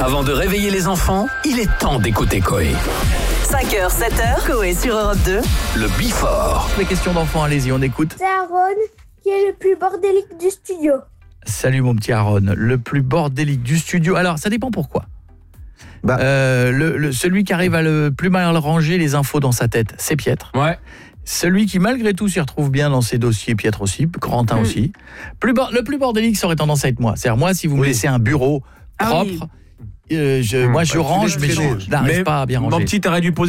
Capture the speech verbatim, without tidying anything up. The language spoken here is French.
Avant de réveiller les enfants, il est temps d'écouter Coé. cinq heures, sept heures, Coé sur Europe deux. Le Before. Les questions d'enfants, allez-y, on écoute. C'est Aaron qui est le plus bordélique du studio. Salut mon petit Aaron, le plus bordélique du studio. Alors, ça dépend pourquoi. Bah. Euh, le, le, celui qui arrive à le plus mal ranger les infos dans sa tête, c'est Pietre. Ouais. Celui qui, malgré tout, s'y retrouve bien dans ses dossiers, Pietre aussi, Corentin mmh. aussi. Plus bo- le plus bordélique, ça aurait tendance à être moi. C'est-à-dire, moi, si vous me oui. laissez un bureau propre, ah oui. euh, je, mmh. moi, je bah, range, mais je n'arrive pas à bien ranger. Mon petit, t'aurais dû poser